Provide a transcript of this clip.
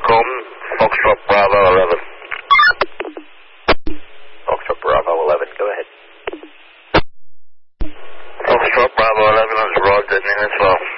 Stockholm, Foxtrot Bravo 11. Foxtrot Bravo 11, go ahead. Foxtrot Bravo 11 has arrived at Near as well.